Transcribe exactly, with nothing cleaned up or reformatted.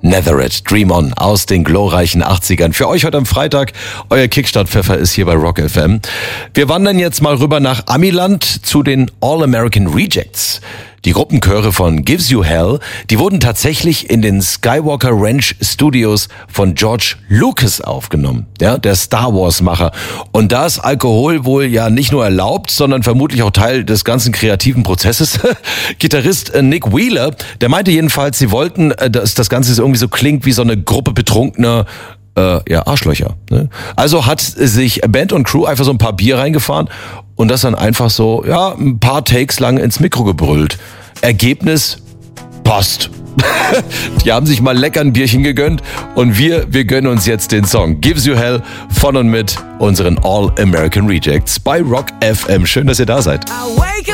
Netherette, Dream On aus den glorreichen achtzigern. Für euch heute am Freitag, euer Kickstart-Pfeffer ist hier bei Rock F M. Wir wandern jetzt mal rüber nach Amiland zu den All-American Rejects. Die Gruppenchöre von Gives You Hell, die wurden tatsächlich in den Skywalker Ranch Studios von George Lucas aufgenommen, ja, der Star Wars-Macher. Und da ist Alkohol wohl ja nicht nur erlaubt, sondern vermutlich auch Teil des ganzen kreativen Prozesses. Gitarrist Nick Wheeler, der meinte jedenfalls, sie wollten, dass das Ganze irgendwie so klingt wie so eine Gruppe betrunkener Äh, ja, Arschlöcher. Ne? Also hat sich Band und Crew einfach so ein paar Bier reingefahren und das dann einfach so, ja, ein paar Takes lang ins Mikro gebrüllt. Ergebnis, passt. Die haben sich mal lecker ein Bierchen gegönnt und wir, wir gönnen uns jetzt den Song Gives You Hell von und mit unseren All-American Rejects bei Rock F M. Schön, dass ihr da seid.